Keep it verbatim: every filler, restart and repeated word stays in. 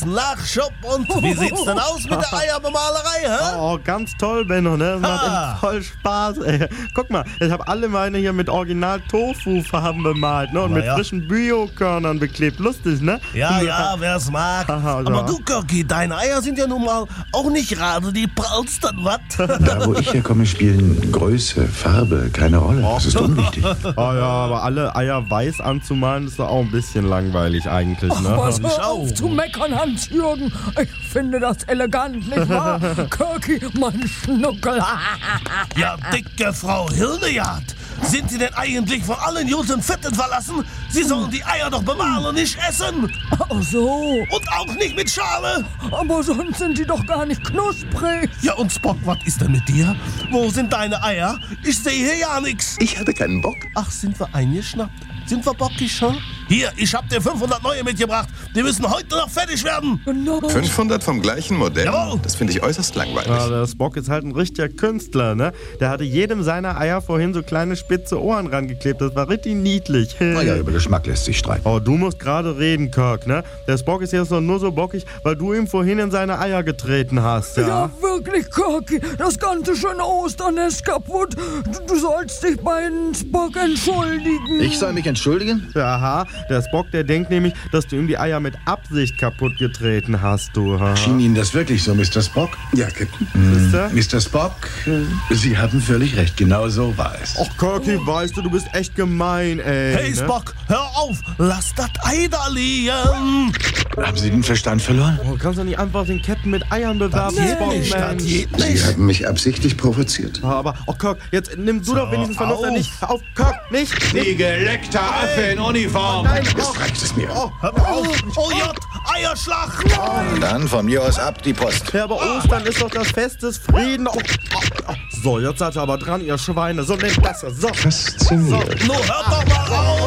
Nachschub. Und wie sieht's denn aus mit der Eierbemalerei, hä? Oh, ganz toll, Benno, ne? Das macht Ah. echt voll Spaß, ey. Guck mal, ich habe alle meine hier mit Original-Tofu-Farben bemalt, ne? Und Na mit ja. frischen Bio-Körnern beklebt. Lustig, ne? Ja, ja, wer's mag. Aha, also. Aber du, Kirki, deine Eier sind ja nun mal auch nicht gerade die prallsten, was? Da, wo ich herkomme, spielen Größe, Farbe keine Rolle. Das ist unwichtig. Oh ja, aber alle Eier weiß anzumalen, ist doch auch ein bisschen langweilig eigentlich, ne? Was, ich hör auch. auf zu meckern, Hans-Jürgen. Ich finde das elegant, nicht wahr? Kirki, mein Schnuckel. Ja, dicke Frau Hildegard. Sind Sie denn eigentlich von allen guten Fetten verlassen? Sie sollen die Eier doch bemalen und nicht essen. Ach so, Und auch nicht mit Schale. aber sonst sind die doch gar nicht knusprig. Ja, und Spock, was ist denn mit dir? Wo sind deine Eier? Ich sehe hier ja nichts. Ich hatte keinen Bock. Ach, sind wir eingeschnappt? Sind wir bockig, hm? Hier, ich hab dir fünfhundert neue mitgebracht. Die müssen heute noch fertig werden. Genau. fünfhundert vom gleichen Modell? Jawohl. Das finde ich äußerst langweilig. Ja, der Spock ist halt ein richtiger Künstler, ne? Der hatte jedem seiner Eier vorhin so kleine spitze Ohren rangeklebt. Das war richtig niedlich. Naja, über Geschmack lässt sich streiten. Oh, du musst gerade reden, Kirk, ne? Der Spock ist jetzt doch nur so bockig, weil du ihm vorhin in seine Eier getreten hast, ja? Ja, wirklich, Kirki. Das ganze schöne Osternest kaputt. Du, du sollst dich bei den Spock entschuldigen. Ich soll mich entschuldigen? Aha, der Spock, der denkt nämlich, dass du ihm die Eier mit Absicht kaputt getreten hast, du. Haha. Schien Ihnen das wirklich so, Mister Spock? Ja, Captain. Siehste? Mister Spock, äh, Sie haben völlig recht. Genau so war es. Och, Kirky, weißt du, du bist echt gemein, ey. Hey, ne? Spock, hör auf. Lass das Ei da liegen. Haben Sie den Verstand verloren? Oh, kannst du nicht einfach den Captain mit Eiern bewerben, Geht Spock, nicht, das Mensch? geht Sie nicht. haben mich absichtlich provoziert. Ah, Aber, oh, Kirk, jetzt nimm du doch wenigstens Vernunft auf. an dich. Auf, Kirk, nicht. Die geleckte Affe in Uniform. Nein, Jetzt oh, reicht es mir. Hör mir auf. Oh J, Eierschlag. Dann von mir aus ab die Post. ja, aber Ostern ist doch das Fest des Frieden. Oh, oh, oh. So, jetzt seid ihr aber dran, ihr Schweine. So, nehmt das. So. Faszinierend. Nur hört doch mal auf.